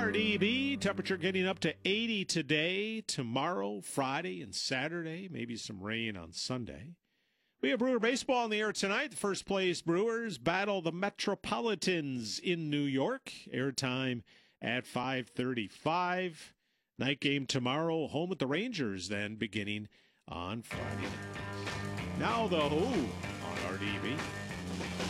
RDB, temperature getting up to 80 today, tomorrow, Friday, and Saturday. Maybe some rain on Sunday. We have Brewer baseball in the air tonight. The first place Brewers battle the Metropolitans in New York. Airtime at 5:35. Night game tomorrow, home with the Rangers, then beginning on Friday night. Now, though, on RDB.